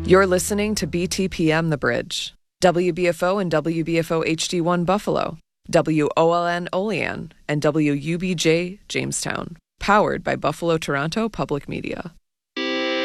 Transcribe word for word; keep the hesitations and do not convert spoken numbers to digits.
You're listening to B T P M The Bridge, W B F O and W B F O H D one Buffalo, W O L N Olean, and W U B J Jamestown, powered by Buffalo Toronto Public Media.